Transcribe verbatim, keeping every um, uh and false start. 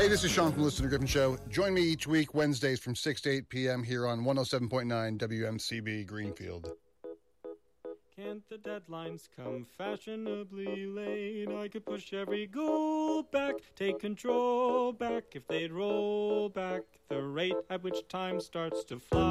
Hey, this is Sean from the Listener Griffin Show. Join me each week, Wednesdays from six to eight p.m. here on one oh seven point nine W M C B Greenfield. Can't the deadlines come fashionably late? I could push every goal back, take control back if they'd roll back the rate at which time starts to fly.